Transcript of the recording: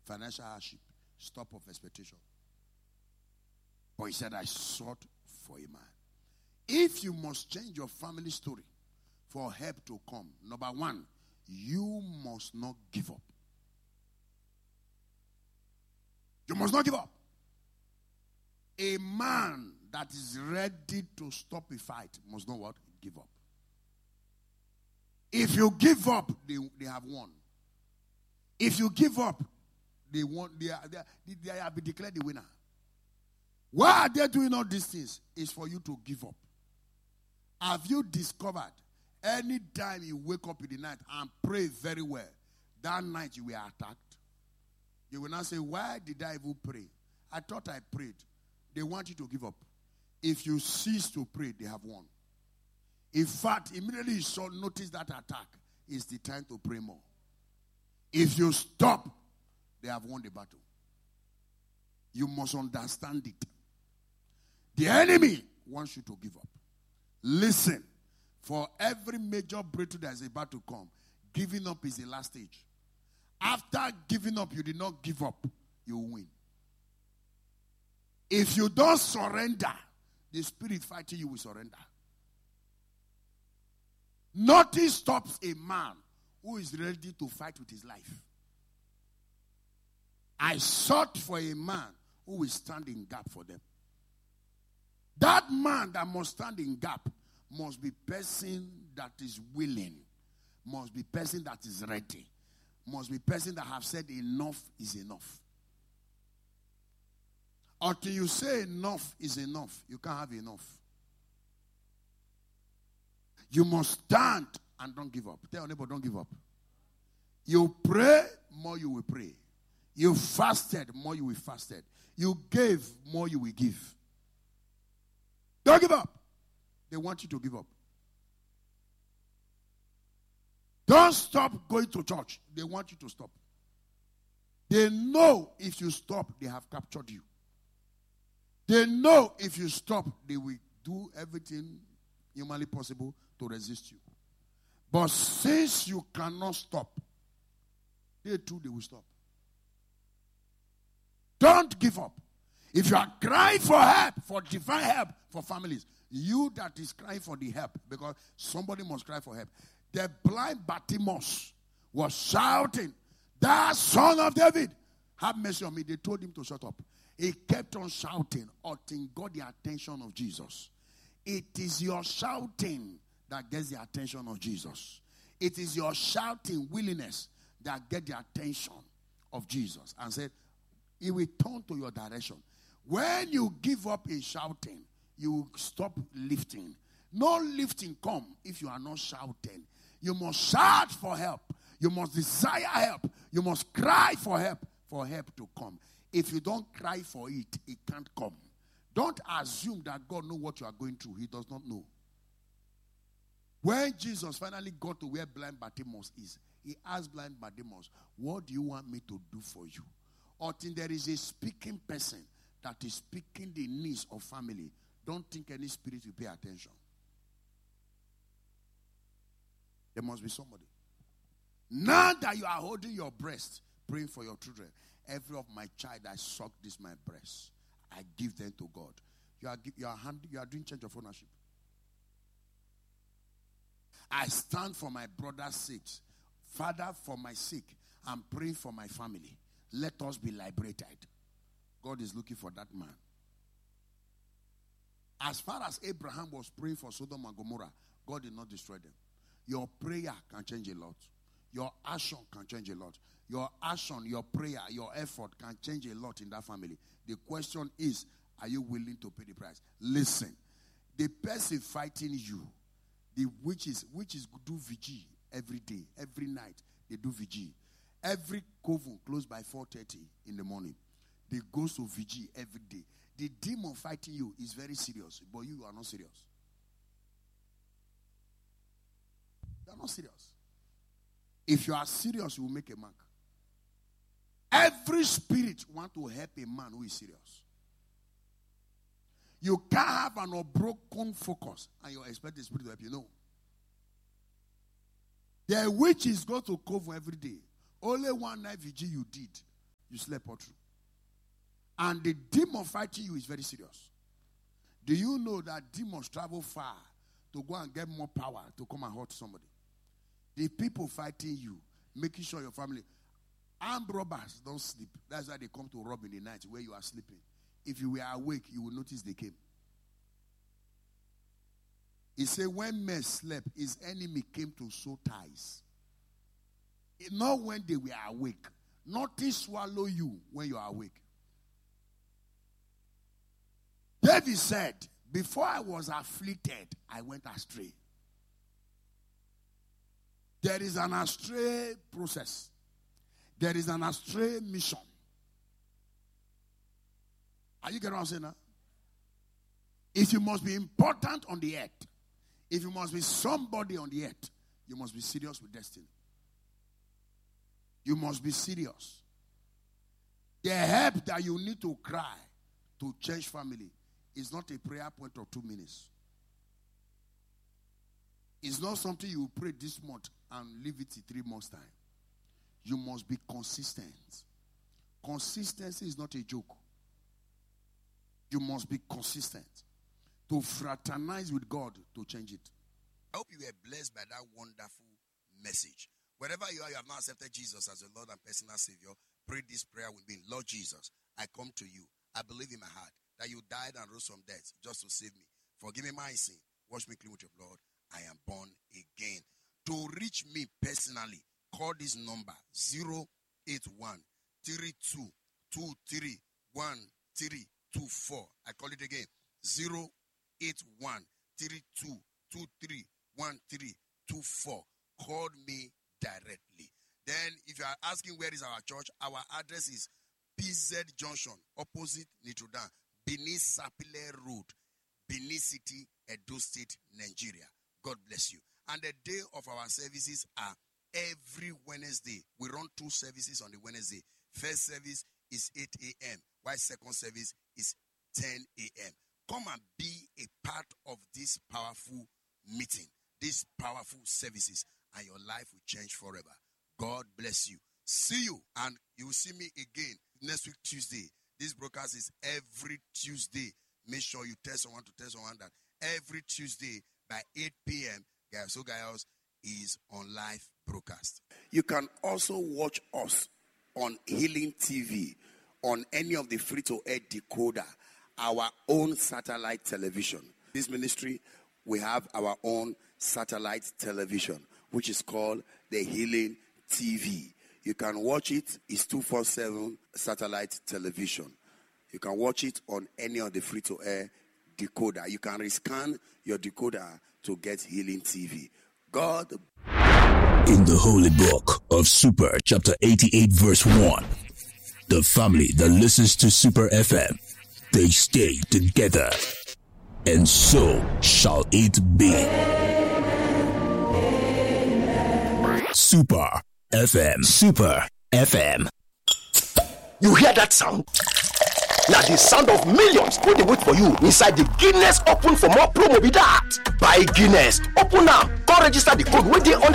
financial hardship, stop of expectation. But he said, I sought for a man. If you must change your family story for help to come, number one, you must not give up. You must not give up. A man that is ready to stop a fight must not what? Give up. If you give up, they have won. If you give up, they have been declared the winner. Why are they doing all these things? It's for you to give up. Have you discovered any time you wake up in the night and pray very well, that night you were attacked? You will not say, why did I even pray? I thought I prayed. They want you to give up. If you cease to pray, they have won. In fact, immediately you shall notice that attack, it's the time to pray more. If you stop, they have won the battle. You must understand it. The enemy wants you to give up. Listen, for every major breakthrough that is about to come, giving up is the last stage. After giving up, you did not give up, you will win. If you don't surrender, the spirit fighting you will surrender. Nothing stops a man who is ready to fight with his life. I sought for a man who will stand in gap for them. That man that must stand in gap must be person that is willing, must be person that is ready, must be person that have said enough is enough. Until you say enough is enough, you can't have enough. You must stand and don't give up. Tell your neighbor, don't give up. You pray, more you will pray. You fasted, more you will fasted. You gave, more you will give. Don't give up. They want you to give up. Don't stop going to church. They want you to stop. They know if you stop, they have captured you. They know if you stop, they will do everything humanly possible to resist you. But since you cannot stop, they too, they will stop. Don't give up. If you are crying for help, for divine help for families, you that is crying for the help, because somebody must cry for help. The blind Bartimaeus was shouting, "Thou Son of David, have mercy on me." They told him to shut up. He kept on shouting until got the attention of Jesus. It is your shouting that gets the attention of Jesus. It is your shouting willingness that gets the attention of Jesus. And said, he will turn to your direction. When you give up in shouting, you stop lifting. No lifting come if you are not shouting. You must shout for help. You must desire help. You must cry for help to come. If you don't cry for it, it can't come. Don't assume that God knows what you are going through. He does not know. When Jesus finally got to where blind Bartimaeus is, he asked blind Bartimaeus, "What do you want me to do for you?" Until there is a speaking person that is speaking the needs of family, don't think any spirit will pay attention. There must be somebody. Now that you are holding your breast, praying for your children, every of my child I suck this my breast, I give them to God. You are doing change of ownership. I stand for my brother's sake. Father, for my sake, I'm praying for my family. Let us be liberated. God is looking for that man. As far as Abraham was praying for Sodom and Gomorrah, God did not destroy them. Your prayer can change a lot. Your action can change a lot. Your action, your prayer, your effort can change a lot in that family. The question is, are you willing to pay the price? Listen, the person fighting you, the witches do vigil every day, every night. They do vigil. Every coven closed by 4:30 in the morning. They go to vigil every day. The demon fighting you is very serious, but you are not serious. You are not serious. If you are serious, you will make a mark. Every spirit wants to help a man who is serious. You can't have an unbroken focus and you expect the spirit to help you. No. The witches go to coven every day. Only one night vigil you did. you slept all through. And the demon fighting you is very serious. Do you know that demons travel far to go and get more power to come and hurt somebody? The people fighting you, making sure your family. Armed robbers don't sleep. That's why they come to rob in the night where you are sleeping. If you were awake, you will notice they came. He said, when men slept, his enemy came to sow ties. Not when they were awake. Nothing swallow you when you are awake. David said, before I was afflicted, I went astray. There is an astray process. There is an astray mission. Are you getting what I'm saying now? If you must be important on the earth, if you must be somebody on the earth, you must be serious with destiny. You must be serious. The help that you need to cry to change family is not a prayer point of 2 minutes. It's not something you pray this month and leave it in 3 months' time. You must be consistent. Consistency is not a joke. You must be consistent to fraternize with God to change it. I hope you were blessed by that wonderful message. Wherever you are, you have now accepted Jesus as your Lord and personal Savior. Pray this prayer with me. Lord Jesus, I come to you. I believe in my heart that you died and rose from death just to save me. Forgive me my sin. Wash me clean with your blood. I am born again. To reach me personally, call this number 081 32 23 1324. I call it again 081 32 23 1324. Call me directly. Then, if you are asking where is our church, our address is PZ Junction, opposite Notre Dame, Benin Sapile Road, Benin City, Edo State, Nigeria. God bless you. And the day of our services are every Wednesday. We run 2 services on the Wednesday. First service is 8 a.m., while second service is 10 a.m. Come and be a part of this powerful meeting, these powerful services, and your life will change forever. God bless you. See you, and you will see me again next week, Tuesday. This broadcast is every Tuesday. Make sure you tell someone that every Tuesday by 8 p.m., Gaioso Gaios is on live broadcast. You can also watch us on Healing TV, on any of the free-to-air decoder, our own satellite television. This ministry, we have our own satellite television, which is called the Healing TV. You can watch it. It's 247 satellite television. You can watch it on any of the free-to-air decoder. You can rescan your decoder to get Healing TV. God. In the holy book of Super, chapter 88, verse 1, the family that listens to Super FM, they stay together, and so shall it be. Super FM. Super FM. You hear that sound? Now the sound of millions put the wait for you inside the Guinness Open for More promo be that. Buy Guinness, open now, go register the code waiting under